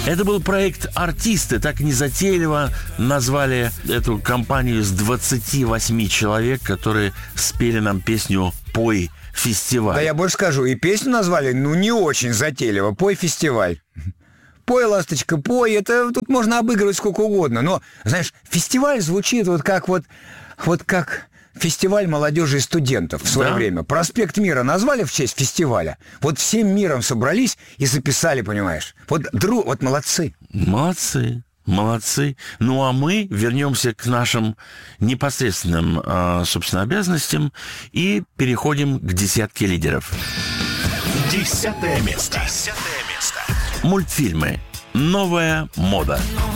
Это был проект «Артисты». Так незатейливо назвали эту компанию из 28 человек, которые спели нам песню «Пой фестиваль». Да я больше скажу, и песню назвали, не очень затейливо. «Пой фестиваль». Пой, ласточка, пой. Это тут можно обыгрывать сколько угодно. Но, знаешь, фестиваль звучит вот как фестиваль молодежи и студентов в свое время. Проспект Мира назвали в честь фестиваля. Вот всем миром собрались и записали, понимаешь. Вот молодцы. Молодцы. Ну, а мы вернемся к нашим непосредственным, собственно, обязанностям и переходим к десятке лидеров. 10 место. Мультфильмы. Новая мода.